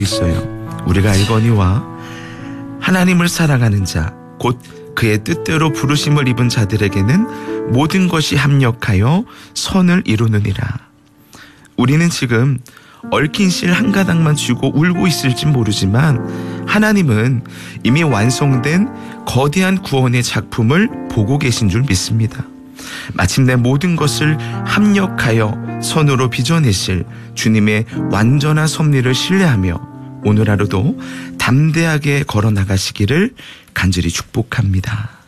있어요. 우리가 알거니와 하나님을 사랑하는 자, 곧 그의 뜻대로 부르심을 입은 자들에게는 모든 것이 합력하여 선을 이루느니라. 우리는 지금 얽힌 실 한 가닥만 쥐고 울고 있을지 모르지만 하나님은 이미 완성된 거대한 구원의 작품을 보고 계신 줄 믿습니다. 마침내 모든 것을 합력하여 선으로 빚어내실 주님의 완전한 섭리를 신뢰하며 오늘 하루도 담대하게 걸어나가시기를 간절히 축복합니다.